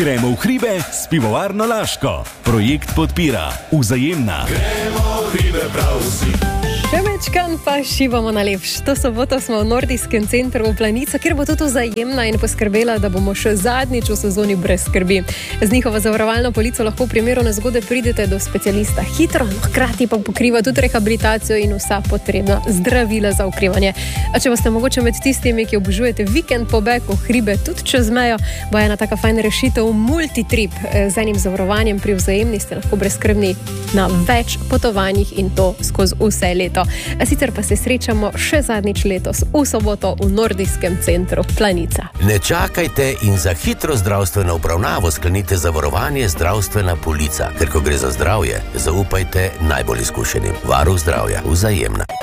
Gremo v hribe s pivovarno Laško. Projekt podpira Vzajemna. Gremo v hribe prav vsi. Še večkrat pa šivamo na lepš. To soboto smo v Nordijskem centru v Planico, kjer bo tudi Vzajemna in poskrbela, da bomo še zadnjič v sezoni brez skrbi. Z njihovo zavarovalno polico lahko v primeru nezgode pridete do specialista hitro, hkrati pa pokriva tudi rehabilitacijo in vsa potrebna zdravila za okrevanje. A če boste mogoče med tistimi, ki obožujete vikend pobeg v hribe tudi čez mejo, bo ena taka fajna rešitev multitrip. Z enim zavarovanjem pri Vzajemni ste lahko brezskrbni na več potovanjih in to skozi vse leto. Sicer pa se srečamo še zadnjič letos v soboto v Nordijskem centru Planica. Ne čakajte in za hitro zdravstveno obravnavo sklenite zavarovanje zdravstvena polica, ker ko gre za zdravje, zaupajte najbolj izkušenim. Varuh zdravja, Vzajemna.